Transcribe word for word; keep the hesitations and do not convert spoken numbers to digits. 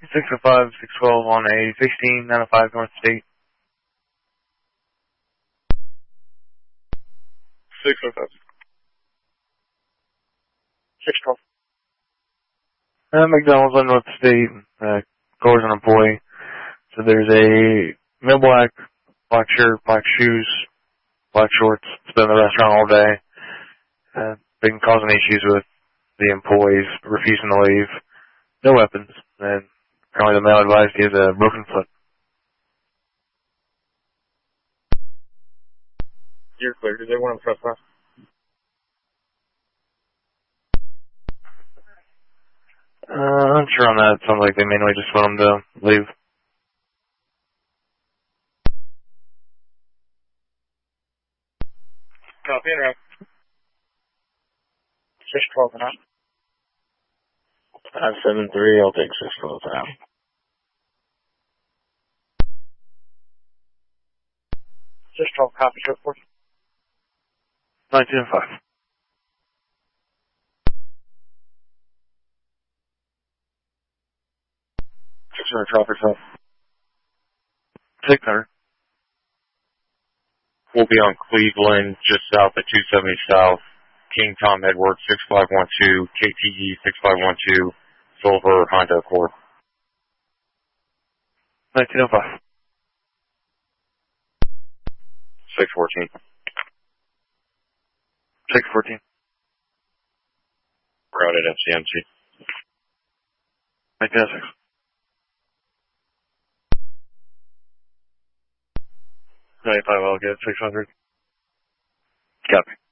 six oh five, six twelve on a sixteen, nine oh five North State. six oh five. six twelve. Uh, McDonald's on North State, uh, cars an employee. So there's a male black, black shirt, black shoes, black shorts. It's been in the restaurant all day. Uh, been causing issues with the employees refusing to leave. No weapons. And apparently the male advised he has a broken foot. You're clear. Did they want to trespass? Uh, I'm sure on that. It sounds like they mainly just want him to leave. Copy and route. six twelve and out. five seven three, I'll take six twelve out. six twelve, copy, show force. nineteen oh five. six hundred traffic south. six hundred. We'll be on Cleveland, just south of two seventy South. King Tom Edwards, six five one two, K T E six five one two, Silver Honda Accord. nineteen oh five. six fourteen. six fourteen. Routed F C M C. nineteen oh six. ninety-five, I'll get six hundred. Copy.